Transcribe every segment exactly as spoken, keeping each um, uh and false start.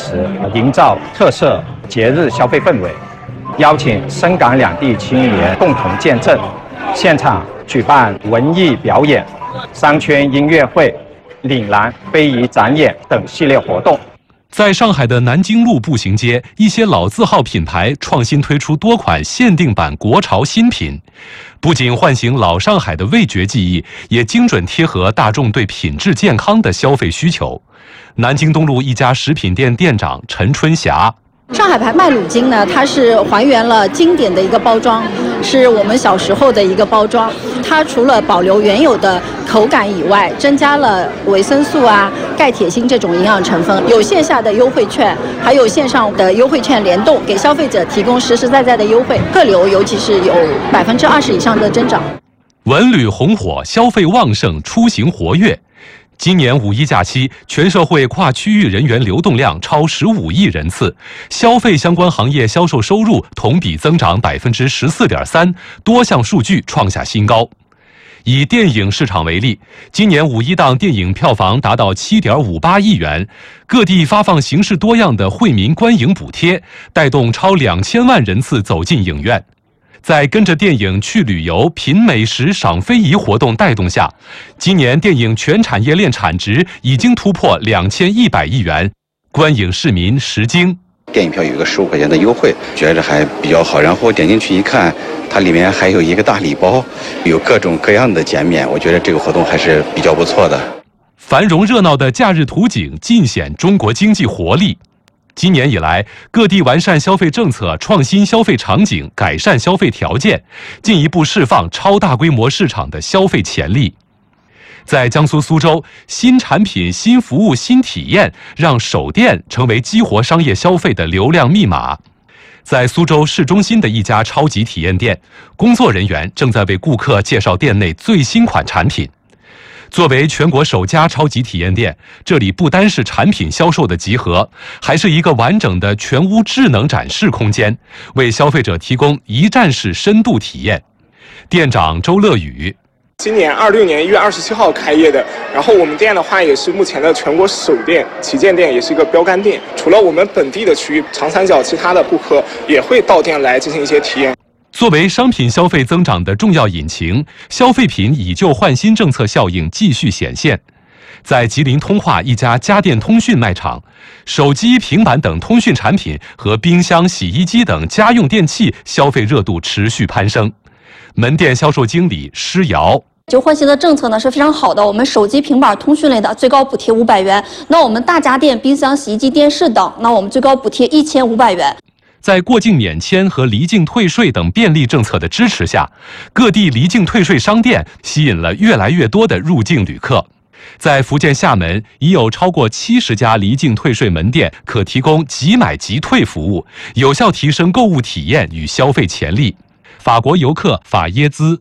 时，营造特色节日消费氛围，邀请深港两地青年共同见证，现场举办文艺表演、商圈音乐会、岭南非遗展演等系列活动。 在上海的南京路步行街，一些老字号品牌创新推出多款限定版国潮新品，不仅唤醒老上海的味觉记忆，也精准贴合大众对品质健康的消费需求。南京东路一家食品店店长陈春霞。 上海牌麦乳精呢，它是还原了经典的一个包装，是我们小时候的一个包装。它除了保留原有的口感以外，增加了维生素啊、钙、铁、锌这种营养成分。有线下的优惠券，还有线上的优惠券联动，给消费者提供实实在在的优惠。客流尤其是有百分之二十以上的增长。 文旅红火，消费旺盛，出行活跃。今年五一假期，全社会跨区域人员流动量超十五亿人次，消费相关行业销售收入同比增长百分之十四点三，多项数据创下新高。以电影市场为例，今年五一档电影票房达到七点五八亿元，各地发放形式多样的惠民观影补贴，带动超两千万人次走进影院。在跟着电影去旅游、品美食、赏非遗活动带动下，今年电影全产业链产值已经突破两千一百亿元，观影市民食惊。 电影票有一个十五块钱的优惠，觉得还比较好。然后点进去一看，它里面还有一个大礼包，有各种各样的减免，我觉得这个活动还是比较不错的。 繁荣热闹的假日图景尽显中国经济活力。今年以来，各地完善消费政策，创新消费场景，改善消费条件，进一步释放超大规模市场的消费潜力。在江苏苏州，新产品、新服务、新体验，让首店成为激活商业消费的流量密码。在苏州市中心的一家超级体验店，工作人员正在为顾客介绍店内最新款产品。作为全国首家超级体验店，这里不单是产品销售的集合，还是一个完整的全屋智能展示空间，为消费者提供一站式深度体验。店长周乐宇。 今年二六年一月二十七号开业的，然后我们店的话也是目前的全国首店，旗舰店，也是一个标杆店。除了我们本地的区域，长三角其他的顾客也会到店来进行一些体验。 作为商品消费增长的重要引擎，消费品以旧换新政策效应继续显现。在吉林通化一家家电通讯卖场，手机、平板等通讯产品和冰箱、洗衣机等家用电器消费热度持续攀升。门店销售经理施瑶。 旧换新的政策呢是非常好的，我们手机、平板、通讯类的最高补贴五百元，那我们大家电、冰箱、洗衣机、电视等，那我们最高补贴一千五百元。 在过境免签和离境退税等便利政策的支持下，各地离境退税商店吸引了越来越多的入境旅客。在福建厦门，已有超过七十家离境退税门店可提供即买即退服务，有效提升购物体验与消费潜力。法国游客法耶兹。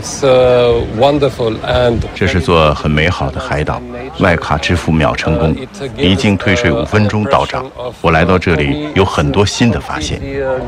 这是座很美好的海岛，外卡支付秒成功，离境退税五分钟到账。我来到这里有很多新的发现。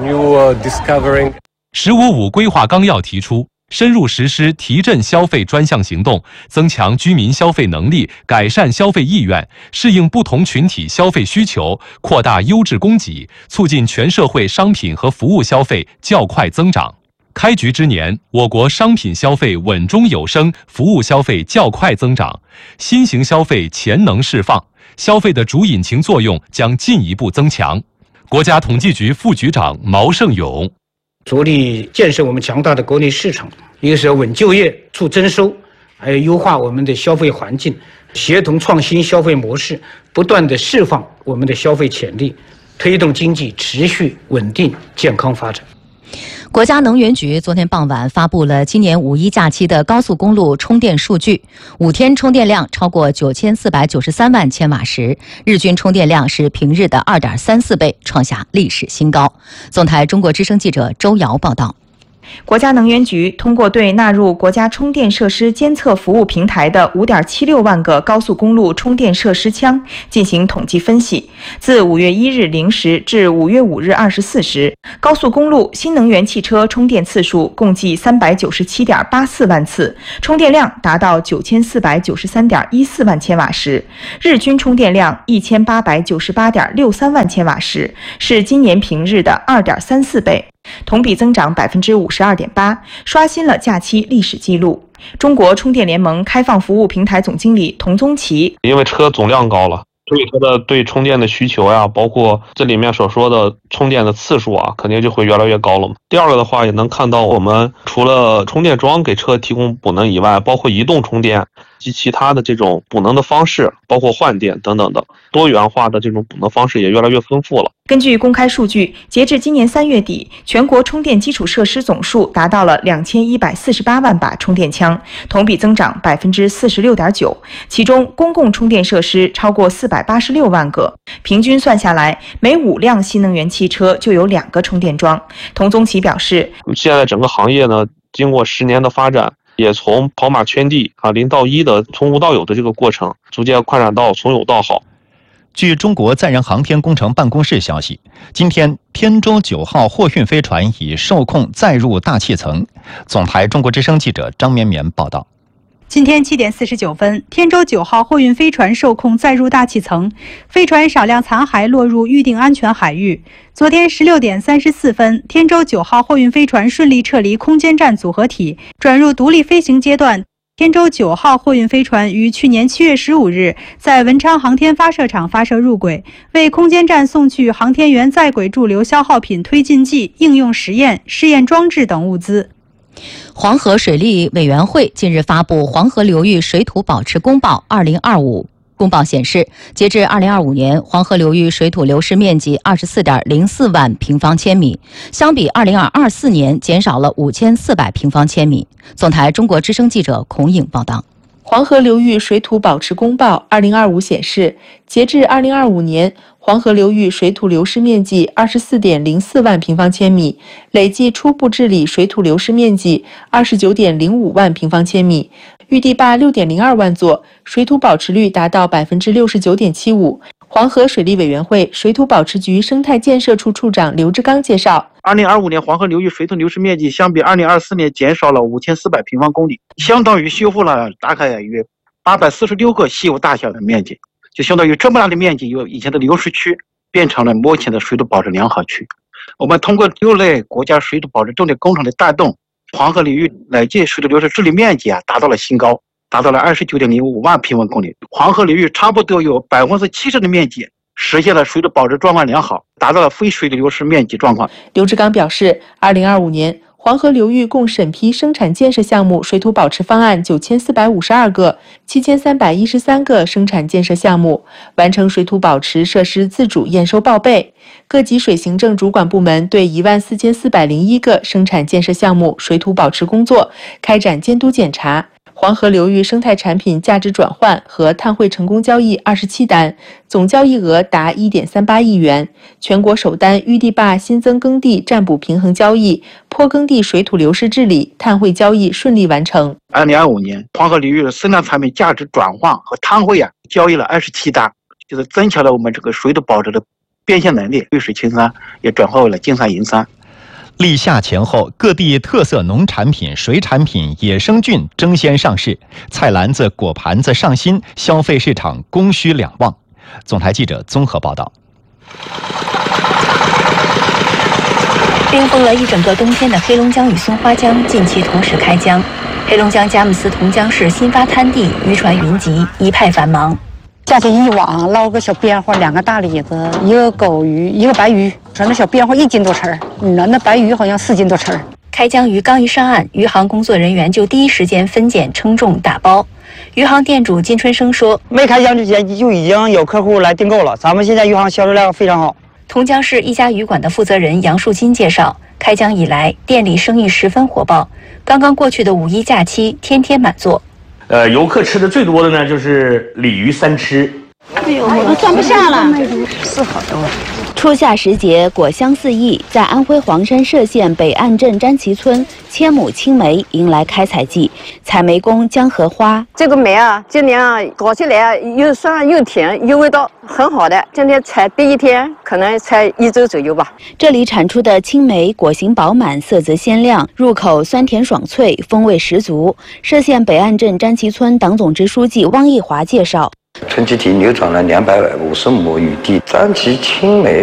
十五五规划纲要提出，深入实施提振消费专项行动，增强居民消费能力，改善消费意愿，适应不同群体消费需求，扩大优质供给，促进全社会商品和服务消费较快增长。开局之年，我国商品消费稳中有升，服务消费较快增长，新型消费潜能释放，消费的主引擎作用将进一步增强。国家统计局副局长毛胜勇。 着力建设我们强大的国内市场，一个是要稳就业、促增收，还有优化我们的消费环境，协同创新消费模式，不断地释放我们的消费潜力，推动经济持续稳定健康发展。 国家能源局昨天傍晚发布了今年五一假期的高速公路充电数据，五天充电量超过九千四百九十三万千瓦时，日均充电量是平日的 二点三四倍，创下历史新高。总台中国之声记者周瑶报道。 国家能源局通过对纳入国家充电设施监测服务平台的 五点七六万个高速公路充电设施枪进行统计分析，自五月一日零时至五月五日二十四时，高速公路新能源汽车充电次数共计三百九十七点八四万次，充电量达到九千四百九十三点一四万千瓦时，日均充电量一千八百九十八点六三万千瓦时，是今年平日的二点三四倍。同比增长百分之五十二点八，刷新了假期历史记录。中国充电联盟开放服务平台总经理童宗奇， 因为车总量高了，所以它的对充电的需求呀，包括这里面所说的充电的次数啊，肯定就会越来越高了嘛。第二个的话，也能看到我们除了充电桩给车提供补能以外，包括移动充电及其他的这种补能的方式，包括换电等等的多元化的这种补能方式也越来越丰富了。 根据公开数据，截至今年三月底，全国充电基础设施总数达到了两千一百四十八万把充电枪，同比增长百分之四十六点九。其中，公共充电设施超过四百八十六万个，平均算下来，每五辆新能源汽车就有两个充电桩。童宗奇表示， 现在整个行业呢，经过十年的发展，也从跑马圈地啊零到一的从无到有的这个过程，逐渐扩展到从有到好。 据中国载人航天工程办公室消息，今天天舟九号货运飞船已受控载入大气层。总台中国之声记者张绵绵报道。 今天七点四十九分，天舟九号货运飞船受控载入大气层，飞船少量残骸落入预定安全海域。昨天十六点三十四分，天舟九号货运飞船顺利撤离空间站组合体，转入独立飞行阶段。天舟九号货运飞船于去年七月十五日在文昌航天发射场发射入轨，为空间站送去航天员在轨驻留消耗品推进剂、应用实验、试验装置等物资。 黄河水利委员会近日发布《黄河流域水土保持公报二零二五》。公报显示，截至二零二五年，黄河流域水土流失面积二十四点零四万平方千米，相比二零二四年减少了五千四百平方千米。总台中国之声记者孔颖报道。 黄河流域水土保持公报二零二五显示，截至二零二五年，黄河流域水土流失面积二十四点零四万平方千米，累计初步治理水土流失面积二十九点零五万平方千米，预地坝六点零二万座，水土保持率达到百分之六十九点七五。黄河水利委员会水土保持局生态建设处处长刘志刚介绍， 二零二五年黄河流域水土流失面积相比二零二四年减少了五千四百平方公里，相当于修复了大概约八百四十六个西湖大小的面积，就相当于这么大的面积，由以前的流失区变成了目前的水土保持良好区。我们通过六类国家水土保持重点工程的带动，黄河流域累计水土流失治理面积啊达到了新高，达到了二十九点零五万平方公里。黄河流域差不多有百分之七十的面积实现了水土保持状况良好，达到了非水土流失面积状况。 刘志刚表示，二零二五年黄河流域共审批生产建设项目水土保持方案九千四百五十二个，七千三百一十三个生产建设项目，完成水土保持设施自主验收报备。各级水行政主管部门对一万四千四百零一个生产建设项目水土保持工作开展监督检查。黄河流域生态产品价值转换和碳汇成功交易二十七单，总交易额达 一点三八亿元。全国首单预地坝新增耕地占补平衡交易、坡耕地水土流失治理、碳汇交易顺利完成。 二零二五年，黄河流域的生态产品价值转换和碳汇啊交易了二十七单，就是增强了我们这个水土保持的变现能力，绿水青山也转化为了金山银山。 立夏前后，各地特色农产品、水产品、野生菌争先上市，菜篮子、果盘子上新，消费市场供需两旺。总台记者综合报道。 冰封了一整个冬天的黑龙江与松花江近期同时开江，黑龙江佳木斯同江市新发滩地渔船云集，一派繁忙。 架起一网，捞个小边花，两个大李子，一个狗鱼，一个白鱼，说那小边花一斤多称儿，嗯，那白鱼好像四斤多称儿。 开江鱼刚一上岸，渔行工作人员就第一时间分拣、称重、打包。渔行店主金春生说：“ 没开江之前就已经有客户来订购了，咱们现在渔行销售量非常好。” 同江市一家渔馆的负责人杨树金介绍，开江以来，店里生意十分火爆。刚刚过去的五一假期，天天满座。 呃，游客吃的最多的呢，就是鲤鱼三吃。 哎呦，我都装不下了，是好多。 初夏时节，果香四溢，在安徽黄山歙县北岸镇詹旗村，千亩青梅迎来开采季。采梅工江荷花， 这个梅啊，今年啊搞起来啊又酸又甜，又味道很好的。今天采第一天，可能采一周左右吧。 这里产出的青梅果形饱满，色泽鲜亮，入口酸甜爽脆，风味十足。歙县北岸镇詹旗村党总支书记汪义华介绍。 春季地扭转了两百五十亩余地，詹旗青梅